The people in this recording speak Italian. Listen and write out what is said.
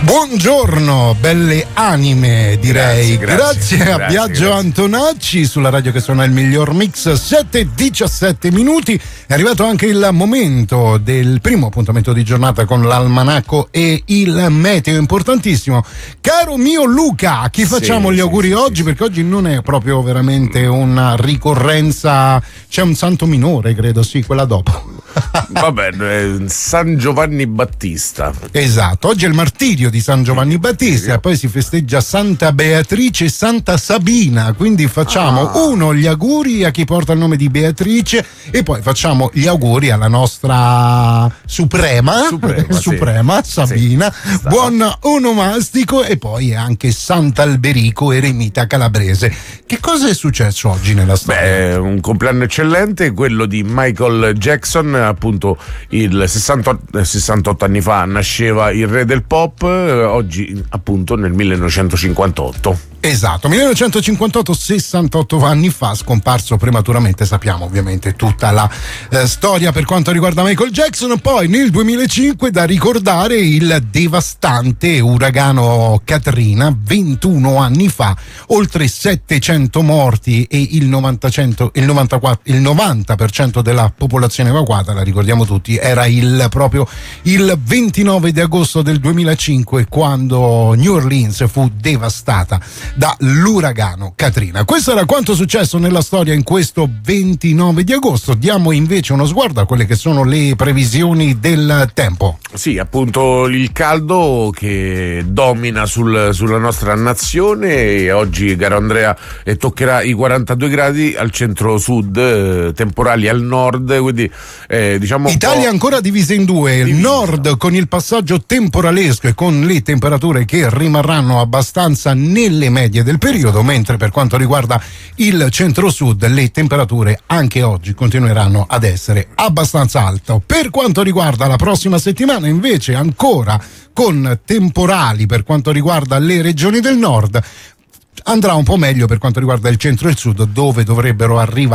Buongiorno, belle anime, direi. Grazie a Biagio Antonacci sulla radio che suona il miglior mix. 7:17 minuti. È arrivato anche il momento del primo appuntamento di giornata con l'almanacco e il meteo, importantissimo. Caro mio Luca, a chi facciamo gli auguri oggi? Perché oggi non è proprio veramente una ricorrenza, c'è un santo minore, credo, sì, quella dopo. Va bene, San Giovanni Battista. Esatto, oggi è il martirio di San Giovanni Battista e poi si festeggia Santa Beatrice e Santa Sabina, quindi facciamo gli auguri a chi porta il nome di Beatrice e poi facciamo gli auguri alla nostra Suprema Sabina, sì. Buon onomastico, e poi anche Sant'Alberico, eremita calabrese. Che cosa è successo oggi nella storia? Un compleanno eccellente, quello di Michael Jackson, appunto il 68 anni fa nasceva il re del pop, oggi appunto nel 1958. Esatto, 1958, 68 anni fa, scomparso prematuramente, sappiamo ovviamente tutta la storia per quanto riguarda Michael Jackson. Poi nel 2005 da ricordare il devastante uragano Katrina, 21 anni fa, oltre 700 morti e il 90% della popolazione evacuata, la ricordiamo tutti, era il 29 di agosto del 2005 quando New Orleans fu devastata dall'uragano Katrina. Questo era quanto successo nella storia in questo 29 di agosto. Diamo invece uno sguardo a quelle che sono le previsioni del tempo. Sì, appunto il caldo che domina sulla nostra nazione. Oggi, caro Andrea, toccherà i 42 gradi al centro-sud, temporali al nord, quindi diciamo Italia ancora divisa in due, il nord con il passaggio temporalesco e con le temperature che rimarranno abbastanza nelle medie del periodo, mentre per quanto riguarda il centro-sud le temperature anche oggi continueranno ad essere abbastanza alte. Per quanto riguarda la prossima settimana invece ancora con temporali per quanto riguarda le regioni del nord, andrà un po' meglio per quanto riguarda il centro e il sud, dove dovrebbero arrivare